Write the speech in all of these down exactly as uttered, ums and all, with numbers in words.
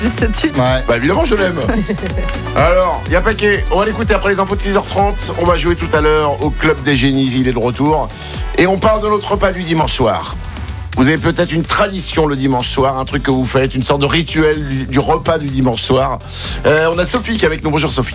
ce titre. Ouais. Bah évidemment je l'aime. Alors, il y a paquet. On va l'écouter après les infos de six heures trente. On va jouer tout à l'heure au Club des Génies. Il est de retour. Et on parle de notre repas du dimanche soir. Vous avez peut-être une tradition le dimanche soir, un truc que vous faites, une sorte de rituel du, du repas du dimanche soir. Euh, on a Sophie qui est avec nous. Bonjour Sophie.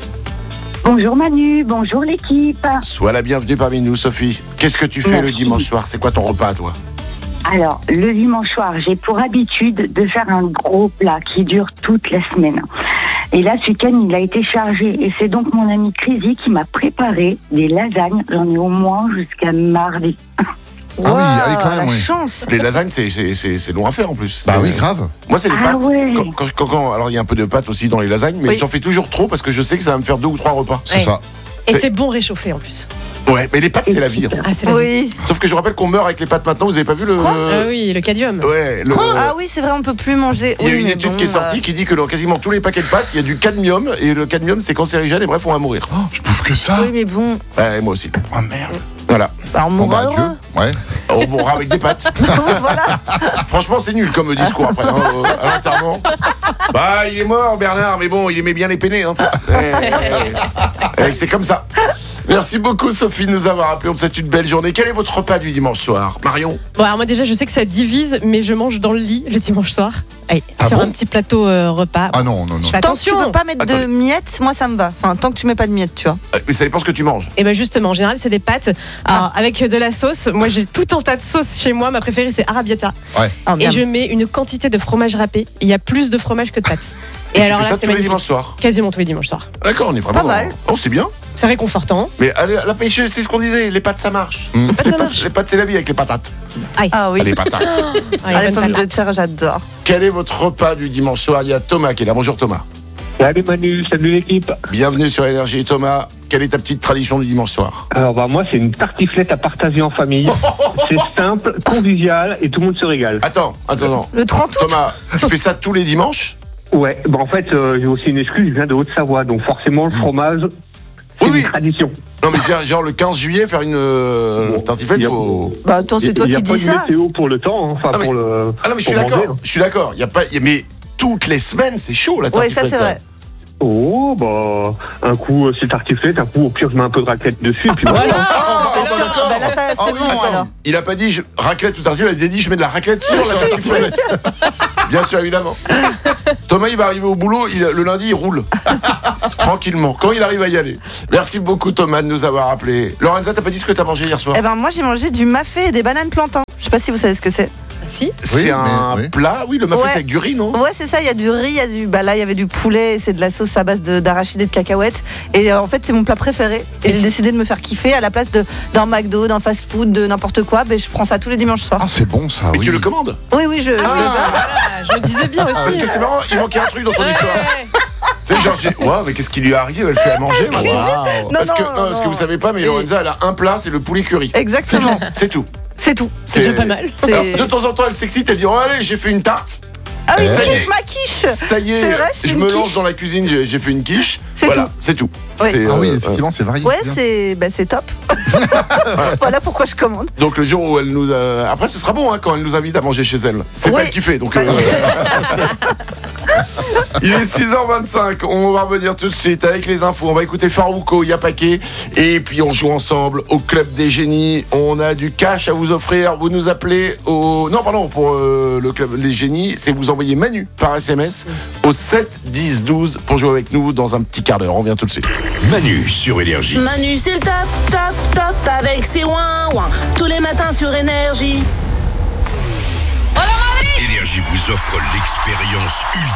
Bonjour Manu, bonjour l'équipe. Sois la bienvenue parmi nous Sophie. Qu'est-ce que tu fais Merci. le dimanche soir? C'est quoi ton repas toi? Alors, le dimanche soir, j'ai pour habitude de faire un gros plat qui dure toute la semaine. Et là, ce week-end, il a été chargé. Et c'est donc mon ami Crazy qui m'a préparé des lasagnes. J'en ai au moins jusqu'à mardi. Ah oui, ah oui, quand même, la oui. chance. Les lasagnes, c'est, c'est, c'est, c'est long à faire en plus. Bah C'est- oui, grave. Moi, c'est les Ah pâtes. ouais. Quand, quand- quand- quand- alors, il y a un peu de pâtes aussi dans les lasagnes, mais Oui. j'en fais toujours trop parce que je sais que ça va me faire deux ou trois repas. C'est Ouais. ça. Et C'est- c'est bon réchauffé en plus. Ouais, mais les pâtes, c'est la vie. hein. Ah, c'est la vie. Oui. Sauf que je vous rappelle qu'on meurt avec les pâtes maintenant. Vous avez pas vu le. Ah oui, le cadmium. Ouais, le. Ah oui, c'est vrai, on peut plus manger. Il y a Oui, une mais étude bon, qui est sortie euh, qui dit que dans quasiment tous les paquets de pâtes, il y a du cadmium et le cadmium c'est cancérigène et bref, on va mourir. Oh, je bouffe que ça. Oui, mais bon, Ouais, moi aussi. Oh merde. Voilà. bah, on Bon mourra bah heureux. adieu. Ouais. On mourra avec des pâtes. Oui, voilà. Franchement, c'est nul comme discours après, hein, euh, à l'enterrement. Bah, il est mort, Bernard, mais bon, il aimait bien les peiner. Hein. Eh, eh, c'est comme ça. Merci beaucoup, Sophie, de nous avoir appelé. On vous souhaite une belle journée. Quel est votre repas du dimanche soir, Marion? Bon, alors moi déjà, je sais que ça divise, mais je mange dans le lit le dimanche soir. Allez, Ah sur bon un petit plateau euh, repas. Ah non, non, non. Je fais Tant que tu attention. veux pas mettre Attendez. de miettes, moi ça me va. Enfin, tant que tu mets pas de miettes, tu vois. Euh, Mais ça dépend ce que tu manges. Et ben justement, en général, c'est des pâtes. Alors, avec de la sauce. Moi, j'ai tout un tas de sauces chez moi. Ma préférée, c'est arrabbiata. Ah, Et merde. je mets une quantité de fromage râpé. Il y a plus de fromage que de pâtes. Et, Et, tu alors fais là, ça c'est tous les magnifique. dimanches soirs. Quasiment tous les dimanches soirs. D'accord, on est vraiment Pas mal. dans- Oh, c'est bien. C'est réconfortant. Mais allez, la pêche, c'est ce qu'on disait. Les pâtes, ça marche. Mm. Pâtes, Les ça pâtes, marche. les pâtes, c'est la vie avec les patates. Ah oui. Ah, les patates. Ah, Ah, les bonne pommes patate. de terre, j'adore. Quel est votre repas du dimanche soir? Il y a Thomas qui est là. Bonjour Thomas. Salut Manu, salut l'équipe. Bienvenue sur Énergie. Thomas, quelle est ta petite tradition du dimanche soir? Alors bah moi c'est une tartiflette à partager en famille. C'est simple, convivial et tout le monde se régale. Attends, attends, non. Le trente août. Thomas, tu fais ça tous les dimanches? Ouais, bah en fait euh, j'ai aussi une excuse, je viens de Haute-Savoie, donc forcément le fromage, c'est Oui, oui. une tradition. Non, mais genre, genre le quinze juillet, faire une euh, Bon, tartiflette, il y a- faut. Bah attends, c'est toi Il n'y a qui pas dis de ça. météo pour le temps, hein, enfin Ah, mais- pour le. Ah non, mais je suis pour d'accord. manger, hein. Je suis d'accord. Il y a pas. il y a- Mais toutes les semaines, c'est chaud la Ouais, tartiflette. ça c'est vrai. Oh bah un coup euh, c'est tartiflette, un coup au pire je mets un peu de raclette dessus et puis voilà. Ah, Ah, c'est sûr. d'accord. Bah là, ça, c'est Ah oui, bon attends. alors. Il a pas dit je- raclette ou tartiflette, il a dit je mets de la raclette sur la tartiflette. Bien sûr, évidemment. Thomas, il va arriver au boulot, il- le lundi, il roule. Tranquillement, quand il arrive à y aller. Merci beaucoup, Thomas, de nous avoir appelé. Lorenza, t'as pas dit ce que t'as mangé hier soir? Eh ben moi j'ai mangé du mafé et des bananes plantains. Je sais pas si vous savez ce que c'est. Ah, si. C'est Oui, un mais- oui. plat, oui, le mafé, Ouais. c'est avec du riz, non? Ouais, c'est ça, il y a du riz, il y a du bah là il y avait du poulet, et c'est de la sauce à base de- d'arachides et de cacahuètes et euh, en fait c'est mon plat préféré et j'ai décidé de me faire kiffer à la place de d'un McDo, d'un fast-food, de n'importe quoi, ben je prends ça tous les dimanches soirs. Ah, c'est bon ça, Mais oui. tu le commandes? Oui oui, je, je Ah, le fais. voilà, je le disais bien aussi. Parce que c'est marrant, il manquait un truc dans ton Ouais, histoire. ouais. Tu sais, genre, j'ai. Ouais, mais qu'est-ce qui lui arrive? Elle fait à manger, maintenant. Waouh. Non, Parce que, non, non, parce que non. vous savez pas, mais Et- Lorenza, elle a un plat, c'est le poulet curry. Exactement. C'est tout. C'est tout. C'est déjà pas mal. C'est- Alors, de temps en temps, elle s'excite, elle dit oh, allez, j'ai fait une tarte. Ah oui, Ça je y est. kiffe ma quiche. Ça y est, C'est vrai, je fais je une me quiche. lance dans la cuisine, j'ai j'ai fait une quiche. C'est Voilà, tout. c'est tout. Oui. C'est, Ah oui, euh, effectivement, c'est varié. Ouais, c'est bien. c'est bah, c'est top. Voilà pourquoi je commande. Donc le jour où elle nous a... Après ce sera bon hein, quand elle nous invite à manger chez elle. C'est Oui. pas elle qui fait donc... euh, Il est six heures vingt-cinq, on va revenir tout de suite avec les infos. On va écouter Farouko, Yapake. Et puis on joue ensemble au Club des Génies. On a du cash à vous offrir. Vous nous appelez au... Non pardon, pour euh, le Club des Génies, c'est vous envoyer Manu par S M S au sept dix douze pour jouer avec nous dans un petit quart d'heure. On revient tout de suite. Manu sur Énergie. Manu, c'est le top, top, top avec ses ouin ouin tous les matins sur Énergie. Énergie vous offre l'expérience ultime.